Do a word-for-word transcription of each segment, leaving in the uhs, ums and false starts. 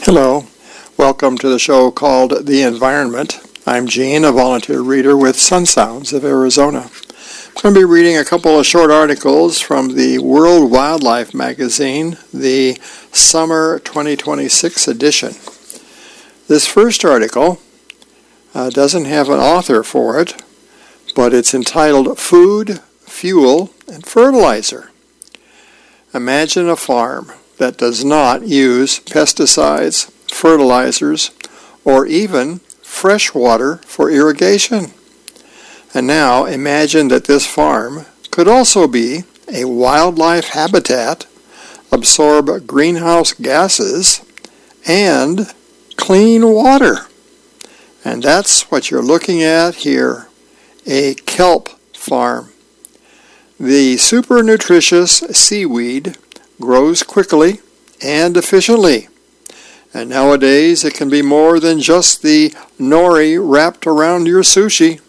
Hello, welcome to the show called The Environment. I'm Gene, a volunteer reader with Sun Sounds of Arizona. I'm going to be reading a couple of short articles from the World Wildlife magazine, the Summer twenty twenty-six edition. This first article uh, doesn't have an author for it, but it's entitled Food, Fuel, and Fertilizer. Imagine a farm that does not use pesticides, fertilizers, or even fresh water for irrigation. And now imagine that this farm could also be a wildlife habitat, absorb greenhouse gases, and clean water. And that's what you're looking at here, a kelp farm. The super nutritious seaweed grows quickly and efficiently. And nowadays it can be more than just the nori wrapped around your sushi.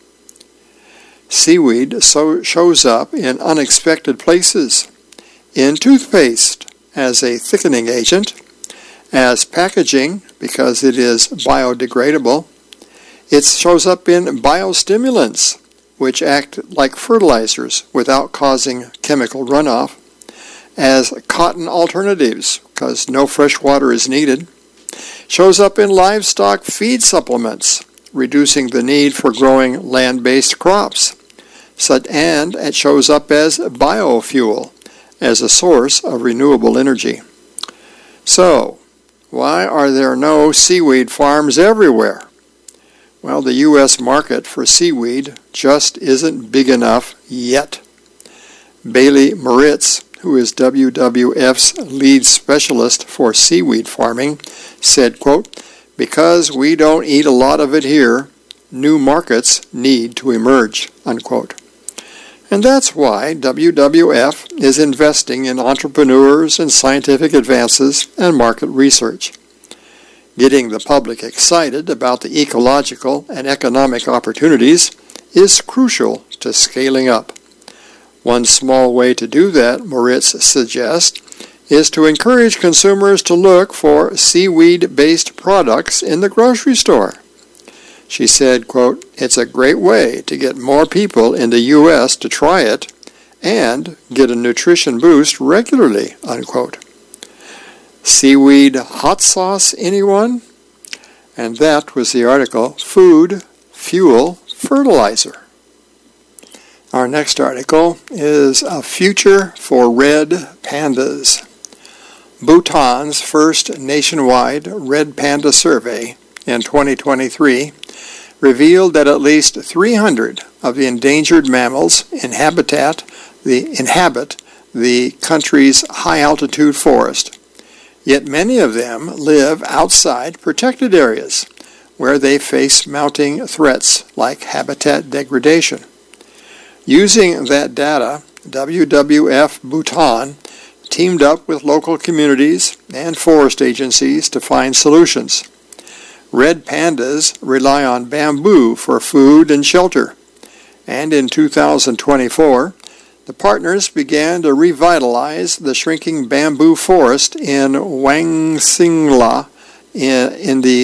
Seaweed so shows up in unexpected places, in toothpaste as a thickening agent, as packaging because it is biodegradable. It shows up in biostimulants, which act like fertilizers without causing chemical runoff, as cotton alternatives because no fresh water is needed. Shows up in livestock feed supplements, reducing the need for growing land-based crops. And it shows up as biofuel, as a source of renewable energy. So, why are there no seaweed farms everywhere? Well, the U S market for seaweed just isn't big enough yet. Bailey Moritz, who is W W F's lead specialist for seaweed farming, said, quote, "Because we don't eat a lot of it here, new markets need to emerge," unquote. And that's why W W F is investing in entrepreneurs and scientific advances and market research. Getting the public excited about the ecological and economic opportunities is crucial to scaling up. One small way to do that, Moritz suggests, is to encourage consumers to look for seaweed-based products in the grocery store. She said, quote, "It's a great way to get more people in the U S to try it and get a nutrition boost regularly," unquote. Seaweed hot sauce, anyone? And that was the article, Food, Fuel, Fertilizer. Our next article is A Future for Red Pandas. Bhutan's first nationwide red panda survey in twenty twenty-three revealed that at least three hundred of the endangered mammals inhabit the, inhabit the country's high-altitude forest. Yet many of them live outside protected areas where they face mounting threats like habitat degradation. Using that data, W W F Bhutan teamed up with local communities and forest agencies to find solutions. Red pandas rely on bamboo for food and shelter, and in two thousand twenty-four, the partners began to revitalize the shrinking bamboo forest in Wangsingla in, in the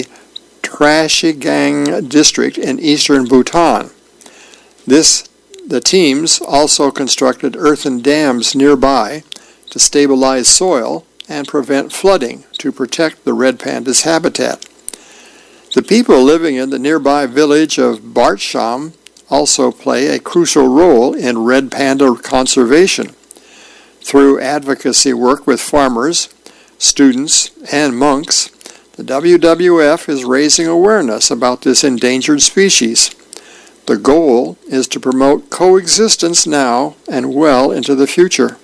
Trashigang district in eastern Bhutan. This The teams also constructed earthen dams nearby to stabilize soil and prevent flooding to protect the red panda's habitat. The people living in the nearby village of Bartsham also play a crucial role in red panda conservation. Through advocacy work with farmers, students, and monks, the W W F is raising awareness about this endangered species. The goal is to promote coexistence now and well into the future.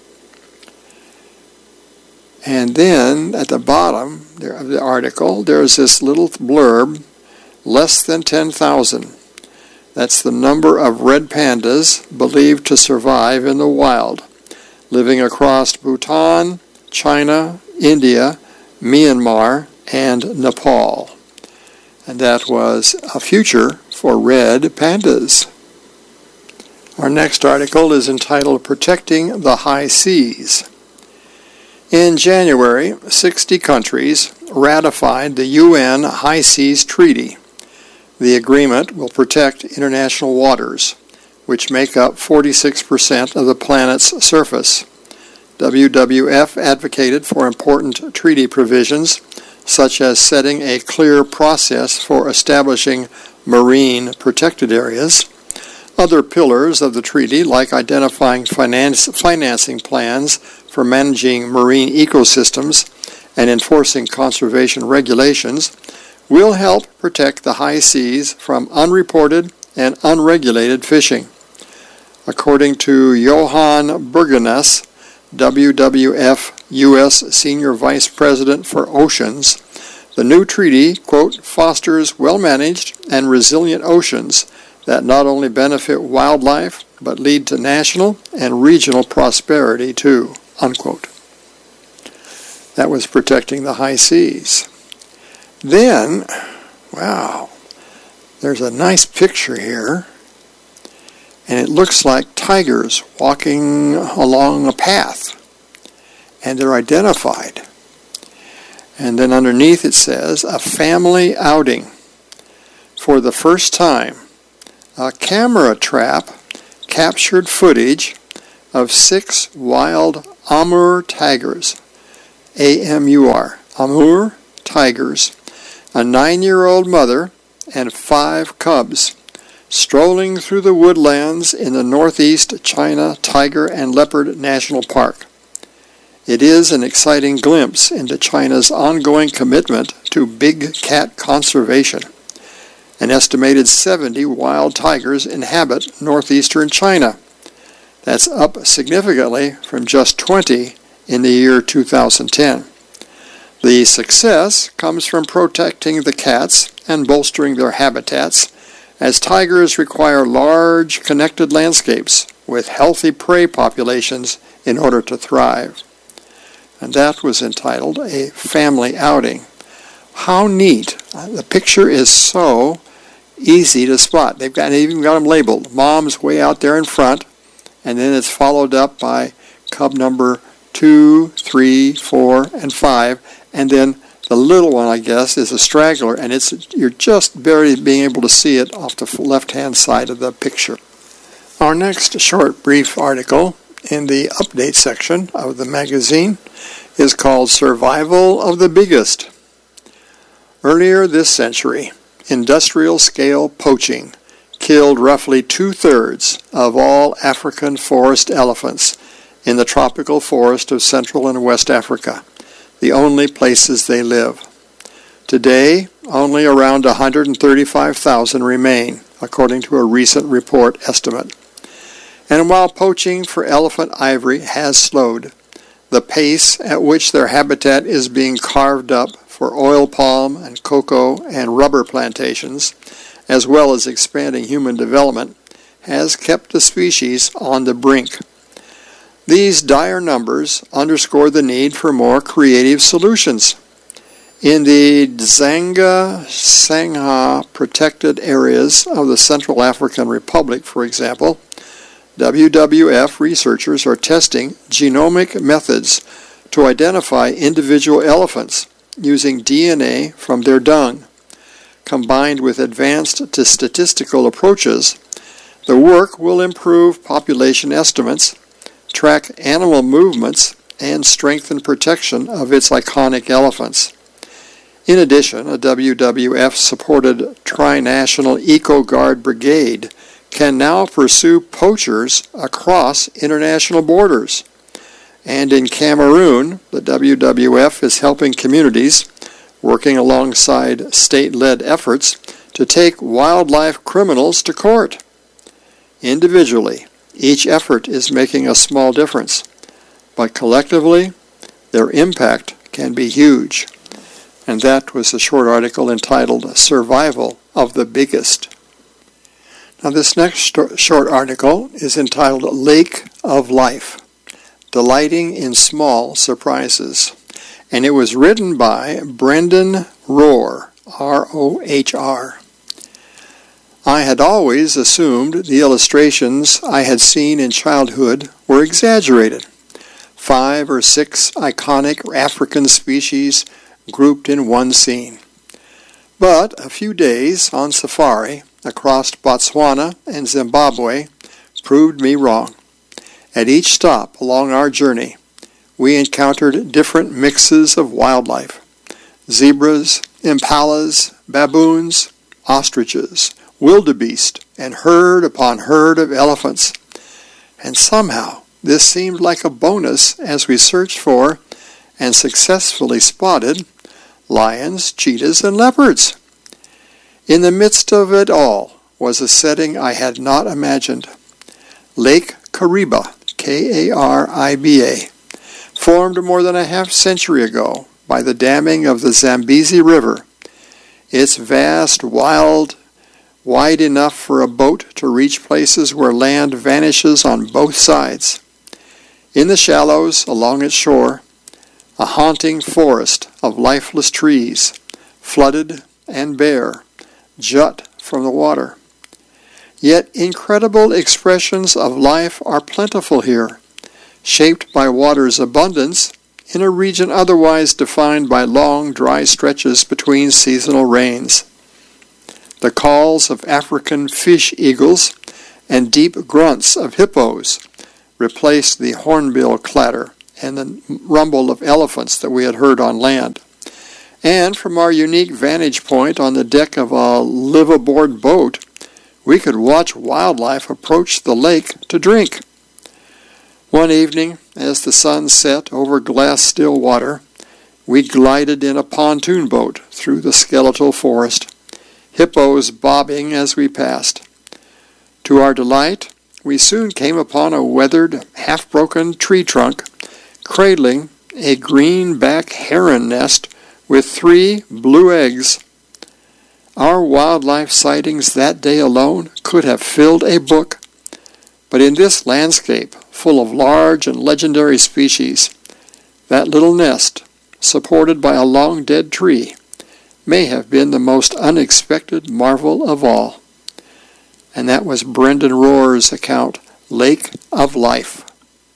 And then at the bottom of the article, there's this little blurb, less than ten thousand. That's the number of red pandas believed to survive in the wild, living across Bhutan, China, India, Myanmar, and Nepal. And that was A Future for Red Pandas. Our next article is entitled Protecting the High Seas. In January, sixty countries ratified the U N High Seas Treaty. The agreement will protect international waters, which make up forty-six percent of the planet's surface. W W F advocated for important treaty provisions, such as setting a clear process for establishing marine protected areas. Other pillars of the treaty, like identifying finance, financing plans for managing marine ecosystems and enforcing conservation regulations, will help protect the high seas from unreported and unregulated fishing. According to Johan Bergenes, W W F U S Senior Vice President for Oceans, the new treaty, quote, fosters well-managed and resilient oceans that not only benefit wildlife, but lead to national and regional prosperity too, unquote. That was protecting the high seas. Then, wow, there's a nice picture here, and it looks like tigers walking along a path, and they're identified. And then underneath it says, a family outing. For the first time, a camera trap captured footage of six wild Amur tigers, A M U R, Amur tigers, a nine-year-old mother and five cubs, strolling through the woodlands in the Northeast China Tiger and Leopard National Park. It is an exciting glimpse into China's ongoing commitment to big cat conservation. An estimated seventy wild tigers inhabit northeastern China. That's up significantly from just twenty in the year two thousand ten. The success comes from protecting the cats and bolstering their habitats, as tigers require large connected landscapes with healthy prey populations in order to thrive. And that was entitled A Family Outing. How neat. The picture is so easy to spot. They've got, even got them labeled. Mom's way out there in front, and then it's followed up by cub number two, three, four, and five, and then the little one, I guess, is a straggler, and it's you're just barely being able to see it off the left-hand side of the picture. Our next short, brief article in the update section of the magazine is called Survival of the Biggest. Earlier this century, industrial-scale poaching killed roughly two-thirds of all African forest elephants in the tropical forest of Central and West Africa, the only places they live. Today, only around one hundred thirty-five thousand remain, according to a recent report estimate. And while poaching for elephant ivory has slowed, the pace at which their habitat is being carved up for oil palm and cocoa and rubber plantations, as well as expanding human development, has kept the species on the brink. These dire numbers underscore the need for more creative solutions. In the Dzanga Sangha protected areas of the Central African Republic, for example, W W F researchers are testing genomic methods to identify individual elephants using D N A from their dung. Combined with advanced statistical approaches, the work will improve population estimates, track animal movements, and strengthen protection of its iconic elephants. In addition, a W W F-supported Tri-National Eco-Guard Brigade can now pursue poachers across international borders. And in Cameroon, the W W F is helping communities, working alongside state-led efforts, to take wildlife criminals to court. Individually, each effort is making a small difference, but collectively, their impact can be huge. And that was a short article entitled Survival of the Biggest. Now this next short article is entitled Lake of Life, Delighting in Small Surprises. And it was written by Brendan Rohr, R O H R. I had always assumed the illustrations I had seen in childhood were exaggerated. five or six iconic African species grouped in one scene. But a few days on safari across Botswana and Zimbabwe proved me wrong. At each stop along our journey, we encountered different mixes of wildlife: zebras, impalas, baboons, ostriches, wildebeest, and herd upon herd of elephants. And somehow this seemed like a bonus as we searched for and successfully spotted lions, cheetahs, and leopards. In the midst of it all was a setting I had not imagined. Lake Kariba, K A R I B A, formed more than a half century ago by the damming of the Zambezi River. Its vast, wild, wide enough for a boat to reach places where land vanishes on both sides. In the shallows along its shore, a haunting forest of lifeless trees, flooded and bare, jut from the water. Yet incredible expressions of life are plentiful here, shaped by water's abundance in a region otherwise defined by long, dry stretches between seasonal rains. The calls of African fish eagles and deep grunts of hippos replaced the hornbill clatter and the rumble of elephants that we had heard on land. And from our unique vantage point on the deck of a live-aboard boat, we could watch wildlife approach the lake to drink. One evening, as the sun set over glass-still water, we glided in a pontoon boat through the skeletal forest, hippos bobbing as we passed. To our delight, we soon came upon a weathered, half-broken tree trunk cradling a greenback heron nest with three blue eggs. Our wildlife sightings that day alone could have filled a book, but in this landscape full of large and legendary species, that little nest, supported by a long-dead tree, may have been the most unexpected marvel of all. And that was Brendan Rohr's account, Lake of Life.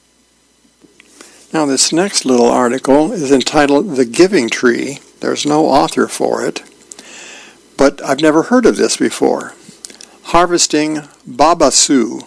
Now this next little article is entitled The Giving Tree. There's no author for it, but I've never heard of this before. Harvesting Babassu,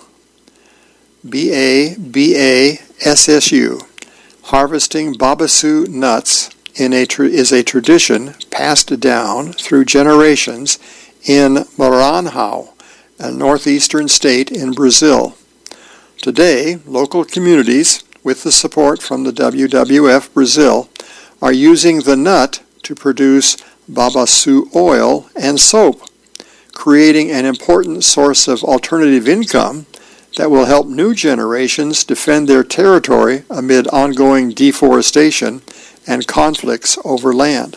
B A B A S S U. Harvesting Babassu nuts in a tra- is a tradition passed down through generations in Maranhão, a northeastern state in Brazil. Today, local communities, with the support from the W W F Brazil, are using the nut to produce babassu oil and soap, creating an important source of alternative income that will help new generations defend their territory amid ongoing deforestation and conflicts over land.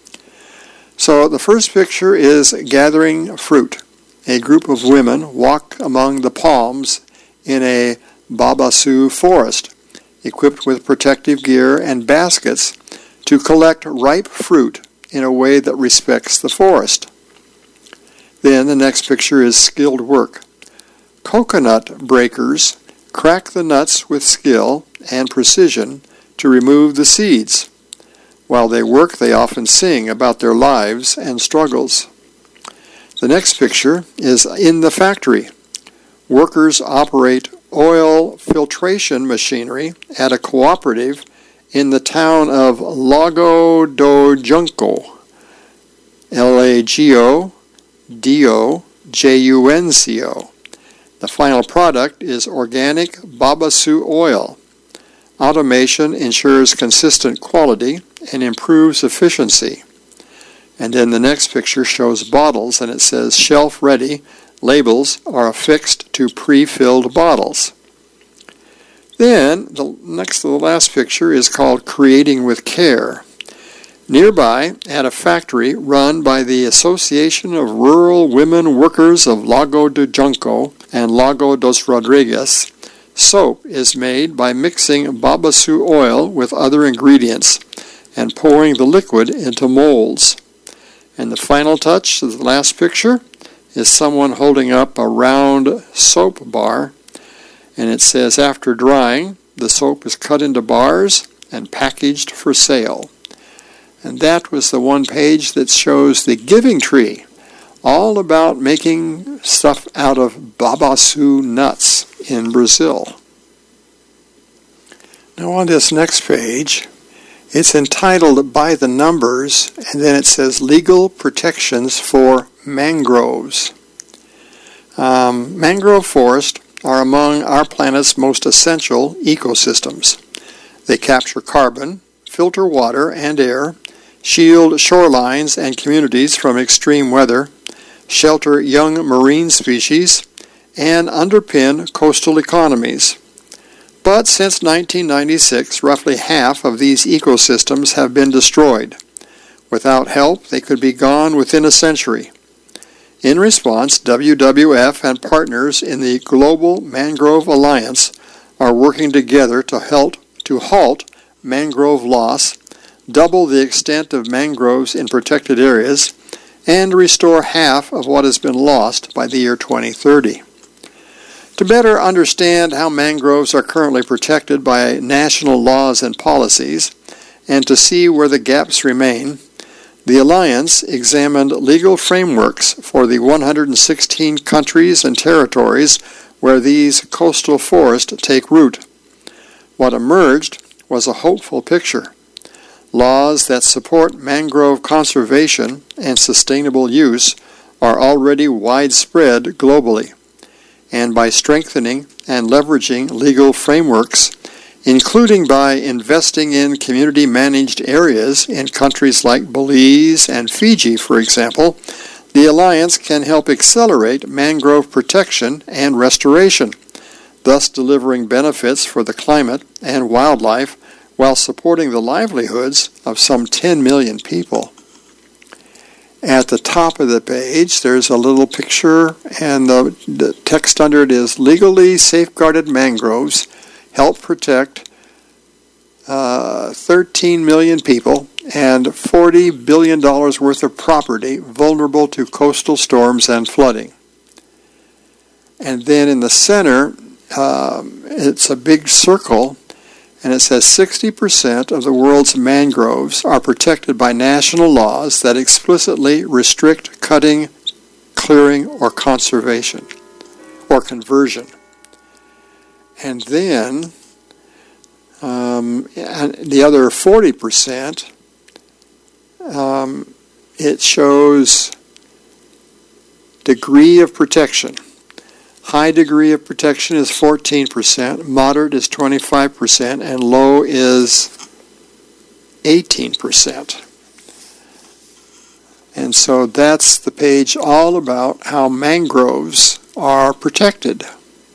So the first picture is gathering fruit. A group of women walk among the palms in a babassu forest, equipped with protective gear and baskets to collect ripe fruit in a way that respects the forest. Then the next picture is skilled work. Coconut breakers crack the nuts with skill and precision to remove the seeds. While they work, they often sing about their lives and struggles. The next picture is in the factory. Workers operate oil filtration machinery at a cooperative in the town of Lago do Junco, L A G O D O J U N C O. The final product is organic babassu oil. Automation ensures consistent quality and improves efficiency. And then the next picture shows bottles, and it says shelf ready. Labels are affixed to pre-filled bottles. Then, the next to the last picture is called Creating with Care. Nearby, at a factory run by the Association of Rural Women Workers of Lago do Junco and Lago dos Rodrigues, soap is made by mixing babassu oil with other ingredients and pouring the liquid into molds. And the final touch, the last picture, is someone holding up a round soap bar, and it says, after drying, the soap is cut into bars and packaged for sale. And that was the one page that shows the giving tree, all about making stuff out of babaçu nuts in Brazil. Now on this next page, it's entitled By the Numbers, and then it says Legal Protections for Mangroves. Um, mangrove forests are among our planet's most essential ecosystems. They capture carbon, filter water and air, shield shorelines and communities from extreme weather, shelter young marine species, and underpin coastal economies. But since nineteen ninety-six, roughly half of these ecosystems have been destroyed. Without help, they could be gone within a century. In response, W W F and partners in the Global Mangrove Alliance are working together to help to halt mangrove loss, double the extent of mangroves in protected areas, and restore half of what has been lost by the year twenty thirty. To better understand how mangroves are currently protected by national laws and policies, and to see where the gaps remain, the Alliance examined legal frameworks for the one hundred sixteen countries and territories where these coastal forests take root. What emerged was a hopeful picture. Laws that support mangrove conservation and sustainable use are already widespread globally. And by strengthening and leveraging legal frameworks, including by investing in community-managed areas in countries like Belize and Fiji, for example, the Alliance can help accelerate mangrove protection and restoration, thus delivering benefits for the climate and wildlife while supporting the livelihoods of some ten million people. At the top of the page, there's a little picture, and the, the text under it is, Legally Safeguarded Mangroves Help Protect uh, thirteen million people and forty billion dollars worth of property vulnerable to coastal storms and flooding. And then in the center, um, it's a big circle, and it says sixty percent of the world's mangroves are protected by national laws that explicitly restrict cutting, clearing, or conservation, or conversion. And then um, and the other forty percent, um, it shows degree of protection. High degree of protection is fourteen percent, moderate is twenty-five percent, and low is eighteen percent. And so that's the page all about how mangroves are protected.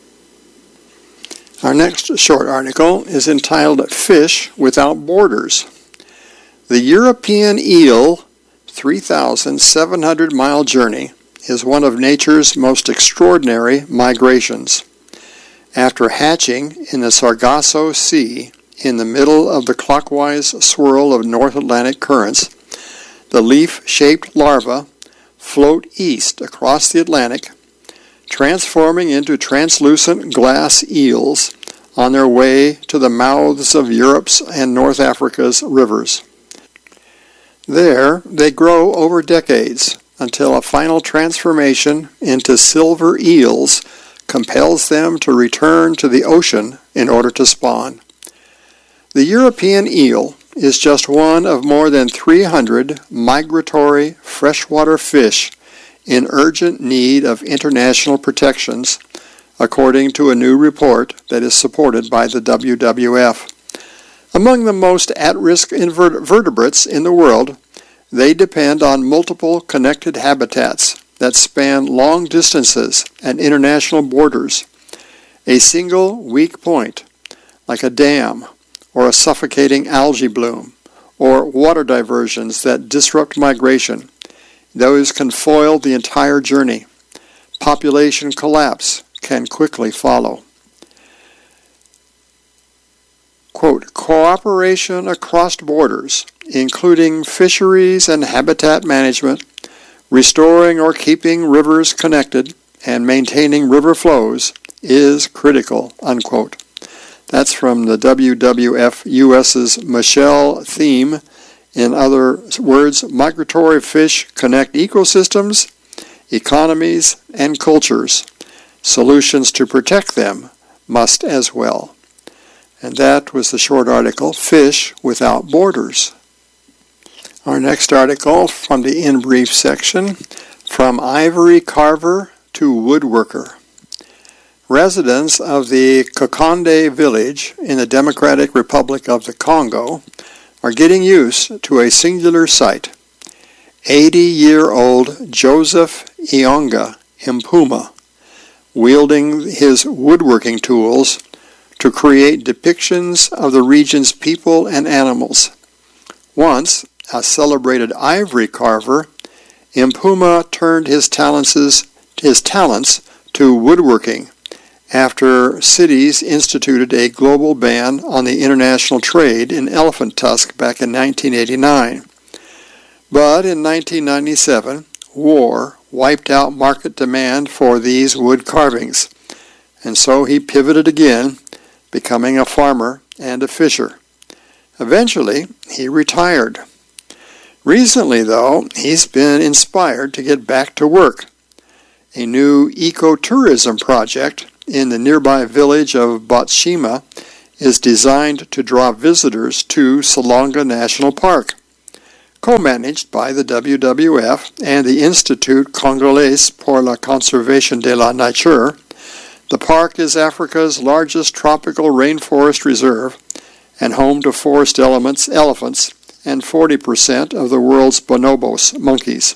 Our next short article is entitled Fish Without Borders. The European eel three thousand seven hundred mile journey is one of nature's most extraordinary migrations. After hatching in the Sargasso Sea in the middle of the clockwise swirl of North Atlantic currents, the leaf-shaped larvae float east across the Atlantic, transforming into translucent glass eels on their way to the mouths of Europe's and North Africa's rivers. There, they grow over decades, until a final transformation into silver eels compels them to return to the ocean in order to spawn. The European eel is just one of more than three hundred migratory freshwater fish in urgent need of international protections, according to a new report that is supported by the W W F. Among the most at-risk invertebrates in the world, they depend on multiple connected habitats that span long distances and international borders. A single weak point, like a dam or a suffocating algae bloom, or water diversions that disrupt migration, those can foil the entire journey. Population collapse can quickly follow. Quote, cooperation across borders, including fisheries and habitat management, restoring or keeping rivers connected, and maintaining river flows, is critical, unquote. That's from the W W F U S's Michelle theme. In other words, migratory fish connect ecosystems, economies, and cultures. Solutions to protect them must as well. And that was the short article, Fish Without Borders. Our next article from the In Brief section, From Ivory Carver to Woodworker. Residents of the Kokonde village in the Democratic Republic of the Congo are getting used to a singular sight. eighty-year-old Joseph Ionga Impuma, wielding his woodworking tools to create depictions of the region's people and animals. Once a celebrated ivory carver, Impuma turned his talents, his talents to woodworking after cities instituted a global ban on the international trade in elephant tusk back in nineteen eighty-nine. But in nineteen ninety-seven, war wiped out market demand for these wood carvings, and so he pivoted again, becoming a farmer and a fisher. Eventually, he retired. Recently, though, he's been inspired to get back to work. A new ecotourism project in the nearby village of Botshima is designed to draw visitors to Salonga National Park. Co-managed by the W W F and the Institut Congolais pour la Conservation de la Nature, the park is Africa's largest tropical rainforest reserve and home to forest elements, elephants and forty percent of the world's bonobos, monkeys.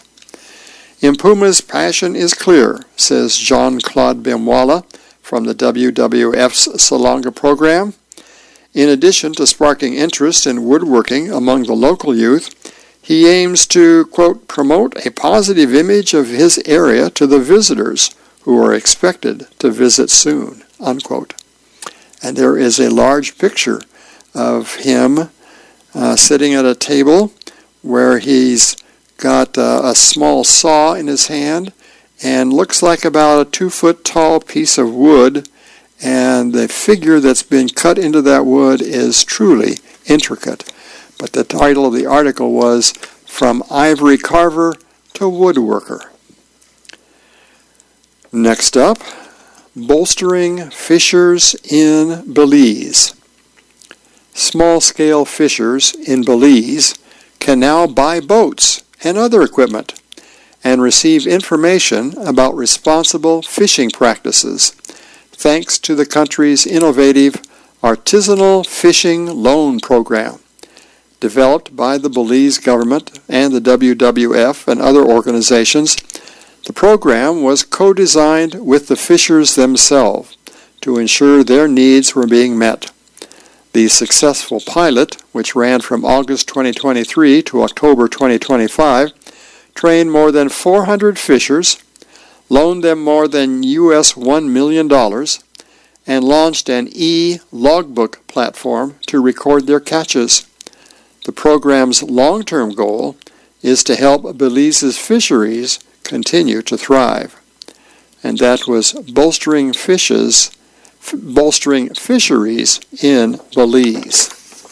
Impuma's passion is clear, says Jean-Claude Bemwala from the W W F's Salonga program. In addition to sparking interest in woodworking among the local youth, he aims to, quote, promote a positive image of his area to the visitors who are expected to visit soon, unquote. And there is a large picture of him uh, sitting at a table where he's got uh, a small saw in his hand and looks like about a two-foot tall piece of wood, and the figure that's been cut into that wood is truly intricate. But the title of the article was From Ivory Carver to Woodworker. Next up, bolstering fishers in Belize. Small-scale fishers in Belize can now buy boats and other equipment and receive information about responsible fishing practices, thanks to the country's innovative Artisanal Fishing Loan Program, developed by the Belize government and the W W F and other organizations. The program was co-designed with the fishers themselves to ensure their needs were being met. The successful pilot, which ran from August twenty twenty-three to October twenty twenty-five, trained more than four hundred fishers, loaned them more than U S one million dollars, and launched an e-logbook platform to record their catches. The program's long-term goal is to help Belize's fisheries continue to thrive. And that was bolstering fishes, f- bolstering fisheries in Belize.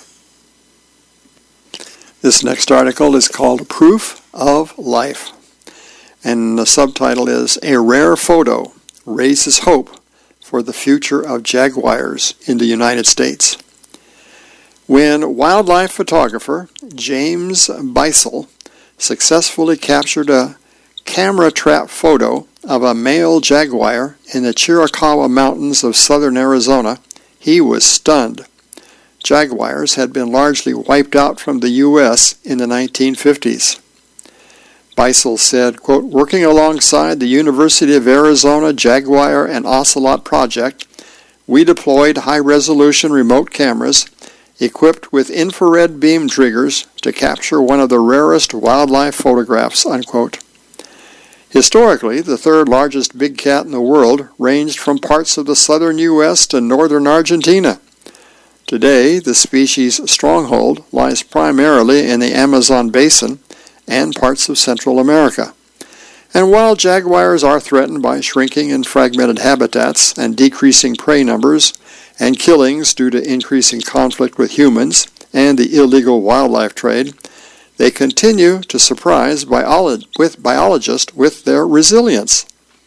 This next article is called Proof of Life, and the subtitle is A Rare Photo Raises Hope for the Future of Jaguars in the United States. When wildlife photographer James Beisel successfully captured a camera trap photo of a male jaguar in the Chiricahua Mountains of southern Arizona, he was stunned. Jaguars had been largely wiped out from the U S in the nineteen fifties. Beisel said, quote, working alongside the University of Arizona Jaguar and Ocelot Project, we deployed high-resolution remote cameras equipped with infrared beam triggers to capture one of the rarest wildlife photographs, unquote. Historically, the third largest big cat in the world ranged from parts of the southern U S to northern Argentina. Today, the species' stronghold lies primarily in the Amazon basin and parts of Central America. And while jaguars are threatened by shrinking and fragmented habitats and decreasing prey numbers and killings due to increasing conflict with humans and the illegal wildlife trade, they continue to surprise biolo- with biologists with their resilience.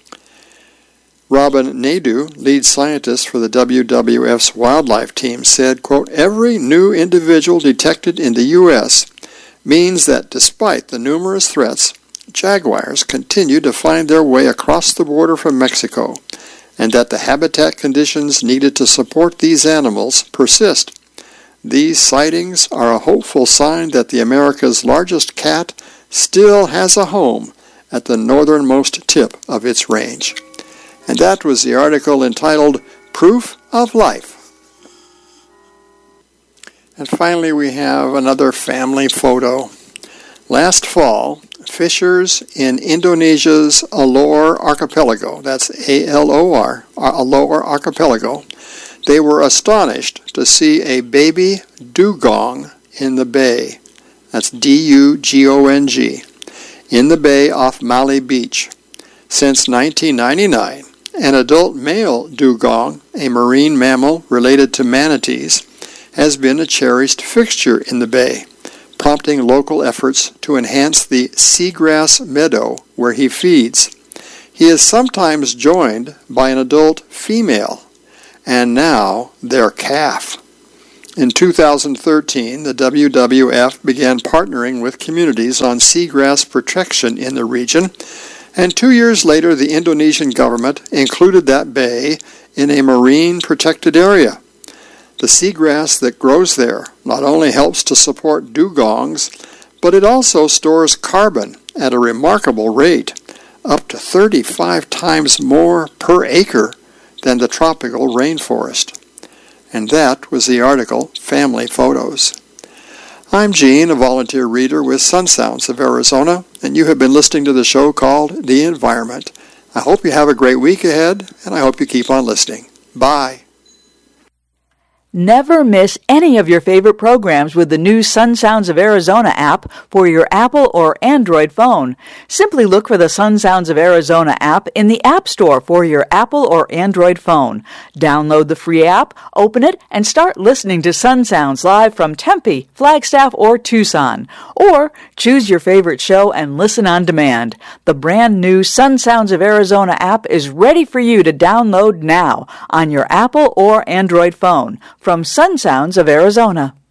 Robin Naidoo, lead scientist for the W W F's wildlife team, said, quote, "Every new individual detected in the U S means that despite the numerous threats, jaguars continue to find their way across the border from Mexico, and that the habitat conditions needed to support these animals persist. These sightings are a hopeful sign that the America's largest cat still has a home at the northernmost tip of its range." And that was the article entitled Proof of Life. And finally, we have another family photo. Last fall, fishers in Indonesia's Alor Archipelago, that's A L O R, Alor Archipelago, they were astonished to see a baby dugong in the bay. That's D U G O N G, in the bay off Mali Beach. Since nineteen ninety-nine, an adult male dugong, a marine mammal related to manatees, has been a cherished fixture in the bay, prompting local efforts to enhance the seagrass meadow where he feeds. He is sometimes joined by an adult female, and now their calf. In two thousand thirteen, the W W F began partnering with communities on seagrass protection in the region, and two years later the Indonesian government included that bay in a marine protected area. The seagrass that grows there not only helps to support dugongs, but it also stores carbon at a remarkable rate, up to thirty-five times more per acre than the tropical rainforest. And that was the article, Family Photos. I'm Gene, a volunteer reader with Sun Sounds of Arizona, and you have been listening to the show called The Environment. I hope you have a great week ahead, and I hope you keep on listening. Bye. Never miss any of your favorite programs with the new Sun Sounds of Arizona app for your Apple or Android phone. Simply look for the Sun Sounds of Arizona app in the App Store for your Apple or Android phone. Download the free app, open it, and start listening to Sun Sounds live from Tempe, Flagstaff, or Tucson. Or choose your favorite show and listen on demand. The brand new Sun Sounds of Arizona app is ready for you to download now on your Apple or Android phone. From Sun Sounds of Arizona.